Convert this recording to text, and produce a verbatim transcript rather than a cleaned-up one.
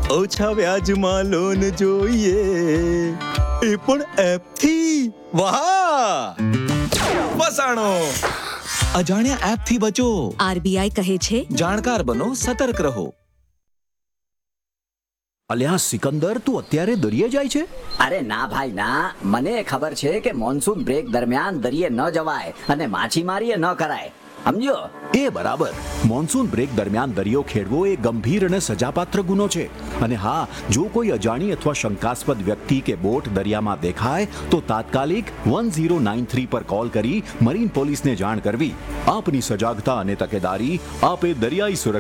ઓછા વ્યાજમાં લોન જોઈએ, એ પણ એપથી. વાહ, ફસાણો. અજાણ્યા એપથી બચો. આરબીઆઈ કહે છે, જાણકાર બનો, સતર્ક રહો. અલ્યા સિકંદર, તું અત્યારે દરિયે જાય છે? અરે ના ભાઈ ના, મને ખબર છે કે મોન્સૂન બ્રેક દરમિયાન દરિયે ન જવાય અને માછીમારી ન કરાય, સમજો? એ બરાબર. મોન્સૂન બ્રેક દરમિયાન દરિયો ખેડવો એ ગંભીર અને સજાપાત્ર ગુનો છે. અને હા, જો કોઈ અજાણી અથવા શંકાસ્પદ વ્યક્તિ કે બોટ દરિયામાં દેખાય તો તાત્કાલિક વન ઝીરો નાઇન થ્રી પર કોલ કરી મરીન પોલીસને જાણ કરવી. આપની સજાગતા અને તકેદારી આપે દરિયાઈ સુરક્ષા